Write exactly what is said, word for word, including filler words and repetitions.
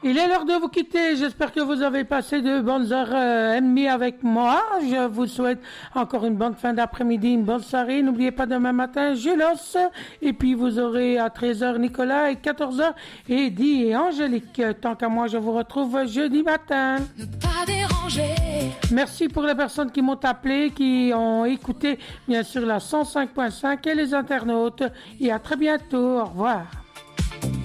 Il est l'heure de vous quitter. J'espère que vous avez passé de bonnes heures euh, et demie avec moi. Je vous souhaite encore une bonne fin d'après-midi, une bonne soirée. N'oubliez pas demain matin, Julos. Et puis vous aurez à treize heures Nicolas et quatorze heures Eddie et Angélique. Tant qu'à moi, je vous retrouve jeudi matin. Ne pas déranger. Merci pour les personnes qui m'ont appelé, qui ont écouté bien sûr la cent cinq point cinq et les internautes. Et à très bientôt. Au revoir.